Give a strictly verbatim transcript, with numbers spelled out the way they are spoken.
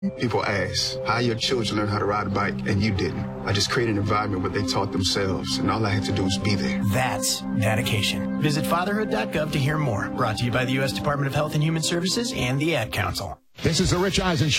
People ask, how your children learn how to ride a bike and you didn't? I just created an environment where they taught themselves, and all I had to do was be there. That's dedication. Visit fatherhood dot gov to hear more. Brought to you by the U S Department of Health and Human Services and the Ad Council. This is the Rich Eisen Show.